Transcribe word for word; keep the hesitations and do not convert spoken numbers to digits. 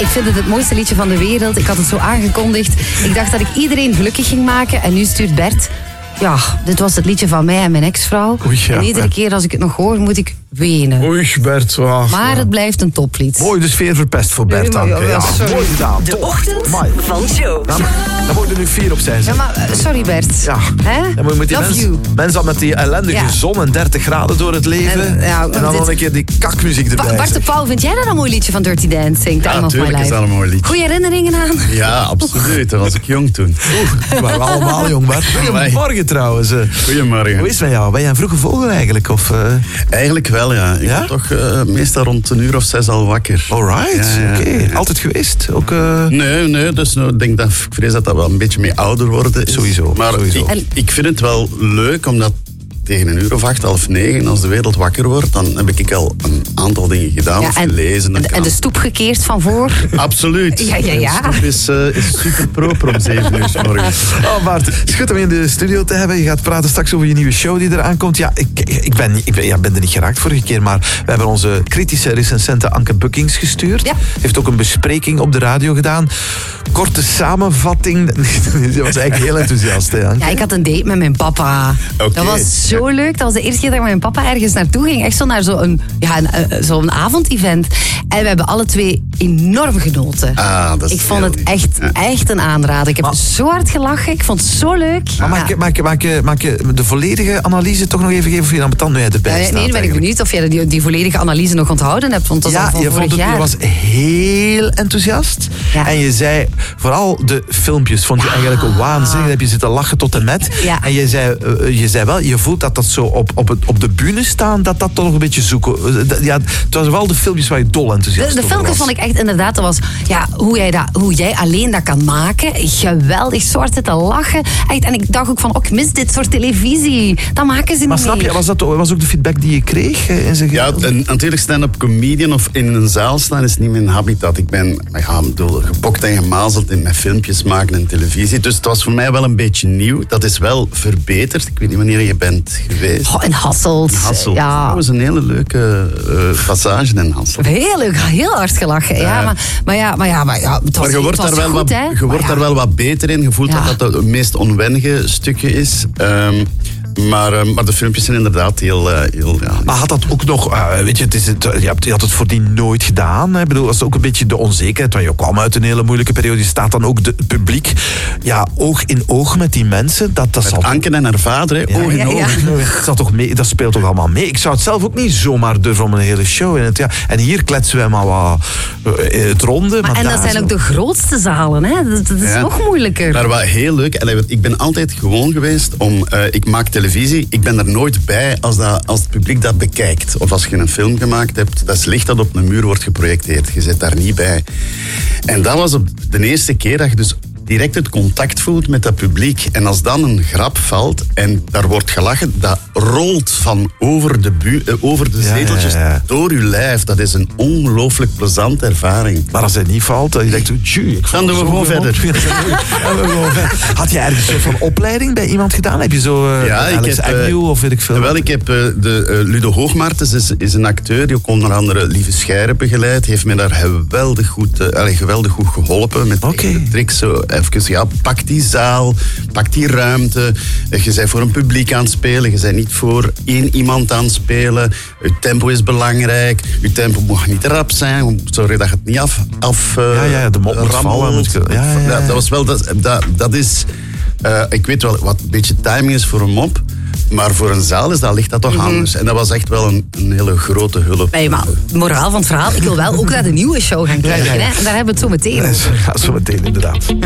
ik vind het het mooiste liedje van de wereld. Ik had het zo aangekondigd. Ik dacht dat ik iedereen gelukkig ging maken. En nu stuurt Bert... Ja, dit was het liedje van mij en mijn ex-vrouw. Oei, ja, en iedere ja. keer als ik het nog hoor, moet ik wenen. Oei, Bert. Wacht, maar ja. het blijft een toplied. Mooi, de sfeer verpest voor Bert. Nee, maar, Anke. ja, Ja, sorry. mooi gedaan. De Top. ochtend Amai. van Show. Dan, dan moet er nu vier op zijn. Ja, zeg. maar uh, sorry Bert. Ja, Hè? dan moet je met die Love mens, you. mens al met die ellendige Ja. zon en dertig graden door het leven. En, En, ja, dan dit- nog een keer die kakmuziek erbij. Ba- Bart de zeg. Pauw, vind jij dat een mooi liedje van Dirty Dancing? Time Ja, of My natuurlijk is Life. dat een mooi liedje. Goeie herinneringen aan? Ja, absoluut. Dat was ik jong toen. We waren allemaal jong, Bart. Goedemorgen trouwens. eh. Goedemorgen. Hoe is het met jou? Ben jij een vroege vogel eigenlijk? Of, uh... Eigenlijk wel, ja. Ik Ja? ben toch uh, meestal rond een uur of zes al wakker. Alright, Ja, ja, oké. ja. Altijd geweest? Ook, uh... Nee, nee. Dus, nou, ik denk dat, ik vrees dat dat wel een beetje mee ouder worden is. Sowieso, Maar sowieso. Ik, En- ik vind het wel leuk, omdat tegen een uur of acht, half negen, als de wereld wakker wordt, dan heb ik al een aantal dingen gedaan of en, gelezen. en, Dat en kan. de stoep gekeerd van voor? Absoluut. Ja, ja, ja. De stoep is, uh, is super proper om zeven uur 's morgens. Oh Bart, het is goed om je in de studio te hebben. Je gaat praten straks over je nieuwe show die eraan komt. Ja, ik, ik, ben, ik ben, ja, ben er niet geraakt vorige keer, maar we hebben onze kritische recensente Anke Buckings gestuurd. Ja. Heeft ook een bespreking op de radio gedaan. Korte samenvatting. Ze was eigenlijk heel enthousiast, hè, Anke? Ja, ik had een date met mijn papa. Oké. Dat was zo leuk. Dat was de eerste keer dat ik met mijn papa ergens naartoe ging. Echt zo naar zo'n ja, een, uh, zo'n avondevent. En we hebben alle twee enorm genoten. Ah, dat is ik vond heel het lief. echt, Ja. echt een aanrader. Ik heb Maar- zo hard gelachen. Ik vond het zo leuk. Maar maak, Ja. je, maak, je, maak, je, maak je de volledige analyse toch nog even geven of je dan met tanden erbij Uh, staat? nee, dan ben ik eigenlijk? benieuwd of jij die, die volledige analyse nog onthouden hebt. Want dat is al Ja, van je, vorig vond het, jaar. je was heel enthousiast. Ja. En je zei, vooral de filmpjes vond je eigenlijk een waanzin. Dan heb je zitten lachen tot en met. Ja. En je zei, uh, je zei wel, je voelt dat dat zo op, op, het, op de bühne staan, dat dat toch nog een beetje zoeken. Uh, d- ja, het was wel de filmpjes waar je dol enthousiast De, de over filmpjes was. vond ik echt inderdaad, dat was ja, hoe, jij dat, hoe jij alleen dat kan maken. Geweldig, soort te lachen. Echt, en ik dacht ook van, oh, ik mis dit soort televisie. Dat maken ze Maar niet snap je, meer. was dat was ook de feedback die je kreeg? eh, In zijn Ja, geheel? en natuurlijk stand-up comedian of in een zaal staan is niet mijn habitat. Ik ben ja, ik bedoel, gepokt en gemazeld in met filmpjes maken en televisie. Dus het was voor mij wel een beetje nieuw. Dat is wel verbeterd. Ik weet niet wanneer je bent geweest. Oh, en Hasselt. Hasselt. Ja. Dat was een hele leuke uh, passage in Hasselt. Heel leuk, heel hard gelachen. Ja, maar, maar ja, maar ja, maar ja, het was, Maar je wordt, het was daar wel, goed, wat, hè? je Maar wordt ja. daar wel wat beter in. Je voelt Ja. dat dat het meest onwennige stukje is. Um, maar, um, maar de filmpjes zijn inderdaad heel... Uh, heel ja, Maar had dat ook nog, uh, weet je, het is het, je, hebt, je had het voordien nooit gedaan. Hè? Ik bedoel, dat is ook een beetje de onzekerheid. Want je kwam uit een hele moeilijke periode. Je staat dan ook de, het publiek ja, oog in oog met die mensen. Dat, dat met zal Anke en haar vader, hè, Ja, oog in ja, oog. ja. Dat, zal toch mee, dat speelt toch allemaal mee. Ik zou het zelf ook niet zomaar durven om een hele show in het. Ja. En hier kletsen wij maar wat uh, in het ronde. Maar, Maar en dat daar zijn zo- ook de grootste zalen, hè? Dat, dat is Ja. nog moeilijker. Maar wat heel leuk, en ik ben altijd gewoon geweest om, uh, ik maak televisie, ik ben er nooit bij als, dat, als het publiek dat bekijkt. Of als je een film gemaakt hebt, dat is licht dat op een muur wordt geprojecteerd. Je zit daar niet bij. En dat was op de eerste keer dat je dus direct het contact voelt met dat publiek. En als dan een grap valt en daar wordt gelachen, dat rolt van over de, bu- uh, over de Ja, zeteltjes ja, ja. door je lijf. Dat is een ongelooflijk plezante ervaring. Maar als het niet valt, dan denk je, tjie, ik Dan doen we zo gewoon goed op. verder. Dan doen we gewoon verder. Had je ergens een soort van opleiding bij iemand gedaan? Heb je zo uh, Ja, ik Alex heb, eh, Agnew of weet ik veel? Wel, ik heb uh, de, uh, Ludo Hoogmartens is, is een acteur die ook onder andere Lieve Scheire begeleid. Heeft me daar geweldig goed, uh, allee, geweldig goed geholpen met Oké. de tricks. Zo even, ja, pak die zaal, pak die ruimte. Uh, je bent voor een publiek aan het spelen. Je bent niet voor één iemand aan het spelen. Je tempo is belangrijk. Je tempo mag niet rap zijn. Sorry dat je het niet af, af uh, Ja, ja, de mop moet rammelt. vallen, moet je- ja, ja, ja. Dat, dat was wel, dat, dat, dat is... Uh, ik weet wel wat een beetje timing is voor een mop. Maar voor een zaal is dat, ligt dat toch anders. En dat was echt wel een, een hele grote hulp. Nee, maar moraal van het verhaal, ik wil wel ook naar de nieuwe show gaan kijken. ja, ja. Hè? En daar hebben we het zo meteen over. Ja, zo meteen inderdaad.